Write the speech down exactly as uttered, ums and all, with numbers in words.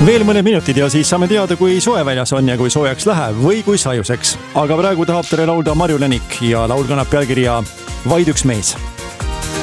Veel mõned minutid ja siis saame teada, kui soe väljas on ja kui soojaks läheb või kui sajuseks. Aga praegu tahab tere laulda Marju Länik ja laul kannab pealkirja Vaid üks mees.